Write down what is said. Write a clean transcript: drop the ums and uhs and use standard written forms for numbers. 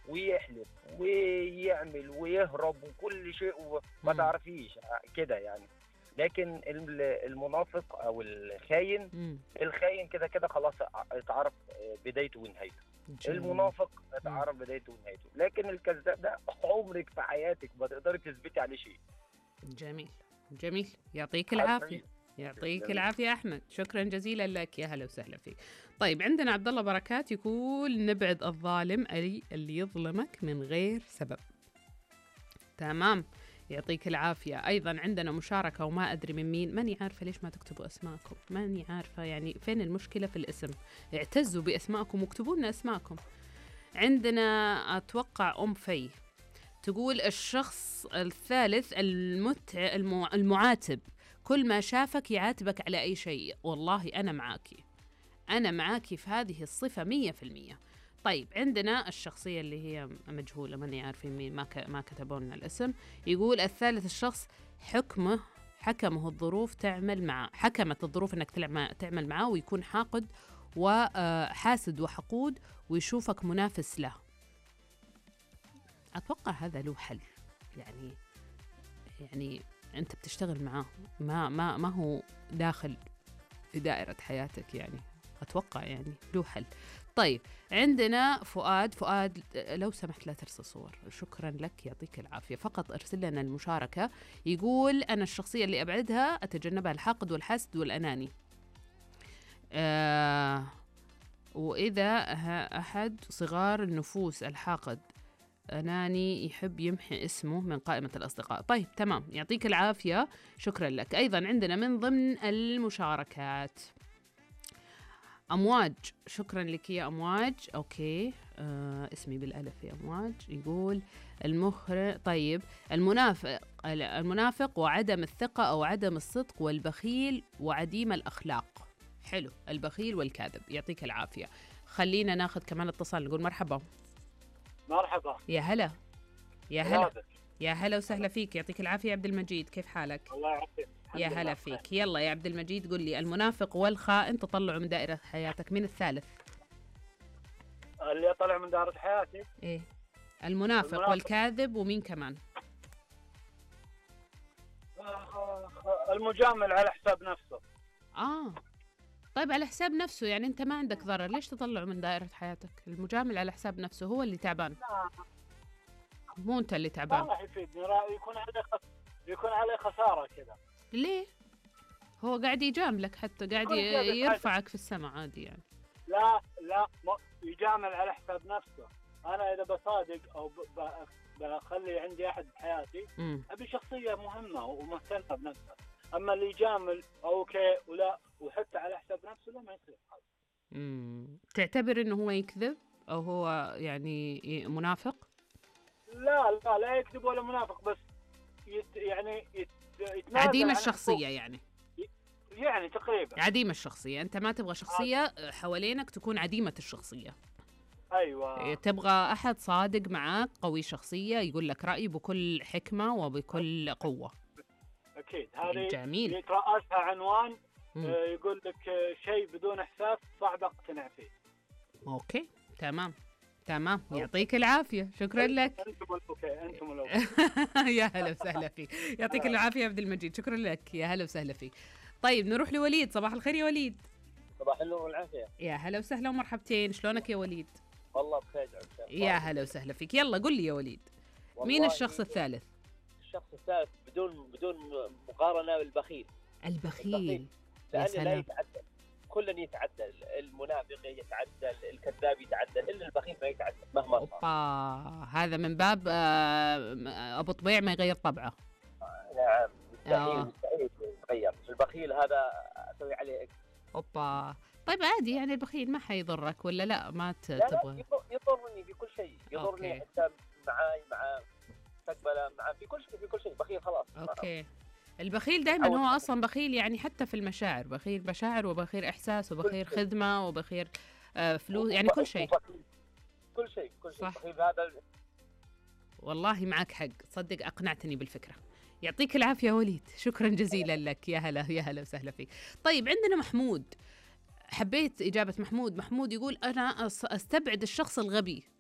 ويحلف ويعمل ويهرب وكل شيء وما تعرفيش كده يعني. لكن المنافق او الخاين، الخاين كده كده خلاص اتعرف بدايته ونهايته. المنافق اتعرف بدايته ونهايته. لكن الكذاب ده عمرك في حياتك ما تقدري تثبتي عليه شيء. جميل جميل، يعطيك العافية. يعطيك العافية أحمد، شكرا جزيلا لك، يا هلا وسهلا فيك. طيب عندنا عبد الله بركات يقول نبعد الظالم أي اللي يظلمك من غير سبب. تمام، يعطيك العافية. أيضا عندنا مشاركة وما أدري من مين، ماني عارفة ليش ما تكتبوا أسماءكم، ماني عارفة يعني فين المشكلة في الاسم. اعتزوا بأسماءكم واكتبوا لنا أسماءكم. عندنا أتوقع أم في تقول الشخص الثالث المعاتب، كل ما شافك يعاتبك على أي شيء. والله أنا معاكي في هذه الصفة 100%. طيب عندنا الشخصية اللي هي مجهولة ماني عارفين مين، ما كتبوا لنا الاسم. يقول الثالث الشخص حكمت الظروف انك تعمل معه ويكون حاقد وحاسد وحقود ويشوفك منافس له. أتوقع هذا له حل، يعني أنت بتشتغل معاه ما هو داخل في دائرة حياتك، يعني أتوقع يعني له حل. طيب عندنا فؤاد لو سمحت لا ترسل صور، شكرا لك، يعطيك العافية، فقط ارسل لنا المشاركة. يقول أنا الشخصية اللي أبعدها أتجنبها الحاقد والحسد والأناني. وإذا أحد صغار النفوس الحاقد أناني يحب يمحي اسمه من قائمة الأصدقاء. طيب تمام، يعطيك العافية، شكرا لك. أيضا عندنا من ضمن المشاركات أمواج، شكرا لك يا أمواج. أوكي اسمي بالألف يا أمواج. يقول طيب المنافق وعدم الثقة أو عدم الصدق والبخيل وعديم الأخلاق. حلو، البخيل والكاذب، يعطيك العافية. خلينا ناخذ كمان اتصال، نقول مرحبا. يا هلا يا هلا وسهلا فيك، يعطيك العافية يا عبد المجيد، كيف حالك؟ الله يعافيك. يا هلا فيك. يلا يا عبد المجيد قل لي المنافق والخائن تطلعوا من دائرة حياتك، من الثالث؟ اللي طلع من دائرة حياتي ايه، المنافق والكاذب ومين كمان؟ المجامل على حساب نفسه. طيب على حساب نفسه يعني انت ما عندك ضرر، ليش تطلعه من دائرة حياتك؟ المجامل على حساب نفسه هو اللي تعبان، مو انت اللي تعبان. ما راح يفيدني، يكون عليه خسارة كذا. ليه؟ هو قاعد يجاملك، حتى قاعد يرفعك في السماء عادي يعني. لا يجامل على حساب نفسه. أنا إذا بصادق أو بخلي عندي أحد بحياتي أبي شخصية مهمة ومهتمة بنفسها. أما اللي يجامل أوكي ولا وحتى على حساب نفسه لا، ما يصير هذا. تعتبر إنه هو يكذب أو هو يعني منافق؟ لا يكذب ولا منافق، بس عديم الشخصية يعني تقريبا عديم الشخصية. أنت ما تبغى شخصية حوالينك تكون عديمة الشخصية. أيوة، تبغى أحد صادق معك، قوي شخصية، يقول لك رأي بكل حكمة وبكل قوة. أكيد، هذه جميل. يترأسها عنوان يقول لك شيء بدون إحساس صعب أقتنع فيه. أوكي تمام، يعطيك العافية، شكرا لك. أنتم يا هلا وسهلا فيك، يعطيك العافية عبد المجيد، شكرا لك، يا هلا وسهلا فيك. طيب نروح لوليد. صباح الخير يا وليد. صباح النور والعافية. يا هلا وسهلا ومرحبتين، شلونك يا وليد؟ والله بخير. يا هلا وسهلا فيك. يلا قل لي يا وليد، مين الشخص الثالث؟ الشخص الثالث بدون مقارنة بالبخيل. البخيل لأنه لا يتعدل، كل يتعدل، المنافق يتعدل، الكذاب يتعدل، إلا البخيل ما يتعدل مهما صار. هذا من باب أبو طبيع ما يغير طبعه. نعم، مستحيل يتغير. البخيل هذا أسوي عليه طيب عادي يعني البخيل ما حيضرك ولا لا؟ ما تبغى؟ يضرني بكل شيء، يضرني حتى معاي مع مستقبله، مع في كل شيء بخيل خلاص. اوكي. البخيل دائما هو اصلا بخيل يعني حتى في المشاعر، بخيل مشاعر وبخيل احساس وبخيل خدمه وبخيل فلوس، يعني كل شيء. البخيل هذا والله معك حق، صدق اقنعتني بالفكره. يعطيك العافيه وليد، شكرا جزيلا لك، يا هلا وسهلا فيك. طيب عندنا محمود، حبيت إجابة محمود يقول أنا أستبعد الشخص الغبي